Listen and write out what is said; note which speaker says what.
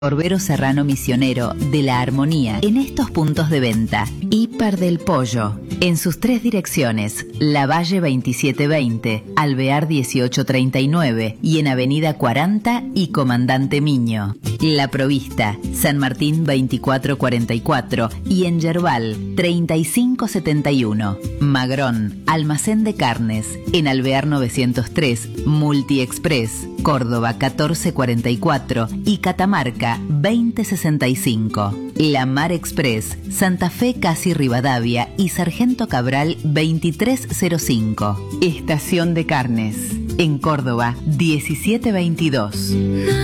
Speaker 1: Orbero Serrano Misionero de La Armonía en estos puntos de venta: Hiper del Pollo en sus 3 direcciones, Lavalle 2720, Alvear 1839 y en Avenida 40 y Comandante Miño. La Provista, San Martín 2444 y en Yerbal 3571. Magrón, Almacén de Carnes en Alvear 903, Multi Express, Córdoba 1444 y Catamarca 2065. La Mar Express, Santa Fe Casi Rivadavia y Sargento Cabral 2305. Estación de Carnes en Córdoba 1722.